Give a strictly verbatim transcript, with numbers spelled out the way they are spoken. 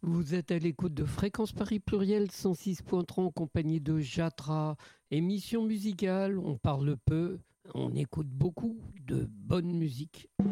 Vous êtes à l'écoute de Fréquence Paris Pluriel cent six point trois en compagnie de Jatra. Émission musicale, on parle peu, on écoute beaucoup de bonne musique.